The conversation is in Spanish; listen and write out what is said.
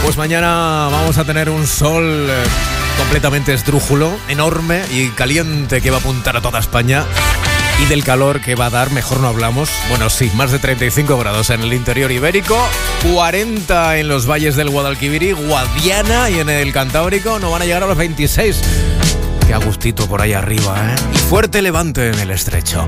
pues mañana vamos a tener un sol completamente esdrújulo, enorme y caliente que va a apuntar a toda España. Y del calor que va a dar, mejor no hablamos. Bueno, sí, más de 35 grados en el interior ibérico, 40 en los valles del Guadalquivir, Guadiana y en el Cantábrico no van a llegar a los 26. Qué a gustito por ahí arriba, ¿eh? Y fuerte levante en el estrecho.